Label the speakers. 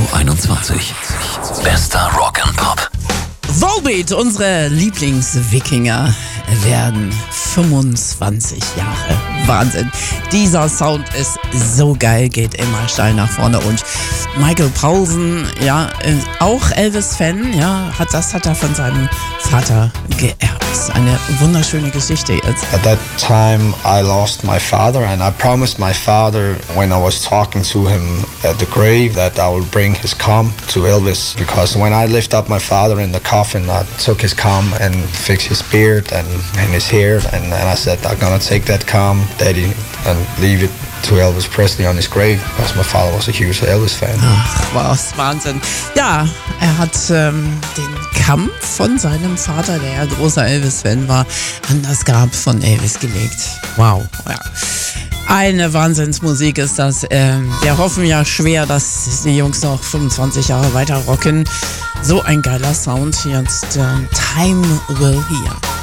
Speaker 1: 21. Bester Rock and Pop.
Speaker 2: Volbeat, unsere Lieblings-Wikinger, werden 25 Jahre. Wahnsinn. Dieser Sound ist so geil, geht immer steil nach vorne. Und Michael Paulsen, ja, auch Elvis-Fan, ja, hat er von seinem Vater geerbt. Eine wunderschöne Geschichte jetzt.
Speaker 3: At that time I lost my father, and I promised my father when I was talking to him at the grave that I would bring his comb to Elvis, because when I lift up my father in the coffin, I took his comb and fixed his beard and his hair, and I said, I'm gonna take that comb, Daddy, and leave it to Elvis Presley on his grave, because my father was a huge Elvis fan.
Speaker 2: Ach, was Wahnsinn. Ja, er hat den Kamm von seinem Vater, der ja großer Elvis-Fan war, an das Grab von Elvis gelegt. Wow, ja. Eine Wahnsinnsmusik ist das. Wir hoffen ja schwer, dass die Jungs noch 25 Jahre weiter rocken. So ein geiler Sound. Jetzt Time Will Heal.